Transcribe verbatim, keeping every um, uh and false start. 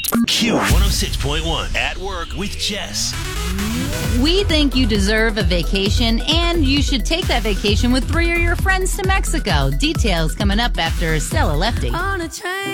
Q one oh six point one at work with Jess. We think you deserve a vacation, and you should take that vacation with three of your friends to Mexico. Details coming up after Stella Lefty. On a train.